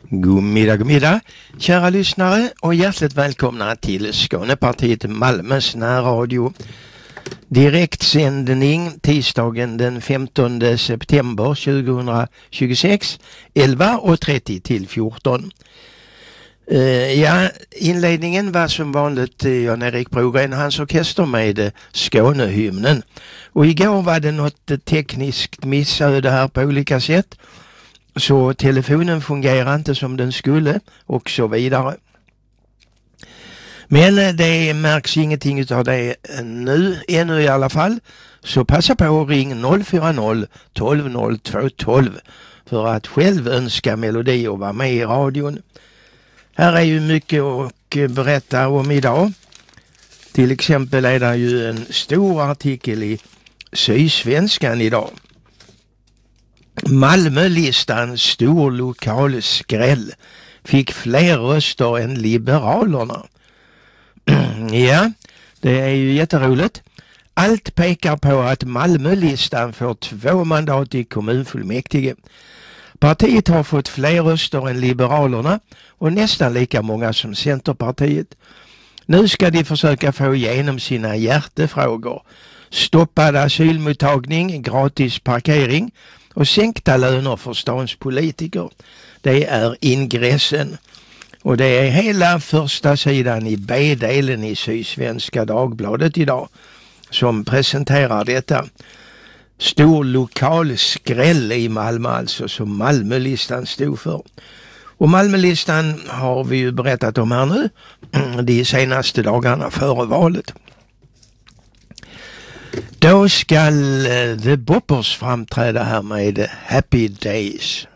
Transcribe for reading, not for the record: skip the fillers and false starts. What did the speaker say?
God middag, kära lyssnare och hjärtligt välkomna till Skånepartiet Malmös närradio. Direktsändning tisdagen den 15 september 2026, 11:30 till 14. Inledningen var som vanligt Jan-Erik Brogren, hans orkester med Skånehymnen. Och igår var det något tekniskt missöde här på olika sätt. Så telefonen fungerar inte som den skulle och så vidare. Men det märks ingenting av det ännu i alla fall. Så passa på att ring 040 12 02 12 för att själv önska melodi och vara med i radion. Här är ju mycket att berätta om idag. Till exempel är det ju en stor artikel i Sydsvenskan idag. Malmölistan stor lokal skräll fick fler röster än Liberalerna. Ja, det är ju jätteroligt. Allt pekar på att Malmölistan får 2 mandat i kommunfullmäktige. Partiet har fått fler röster än Liberalerna och nästan lika många som Centerpartiet. Nu ska de försöka få igenom sina hjärtefrågor. Stoppad asylmottagning, gratis parkering och sänkta löner för stans politiker. Det är ingressen. Och det är hela första sidan i B-delen i Sydsvenska Dagbladet idag som presenterar detta. Stor lokal skräll i Malmö alltså, som Malmölistan stod för. Och Malmölistan har vi ju berättat om här nu de senaste dagarna före valet. Då ska The Boppers framträda här med Happy Days.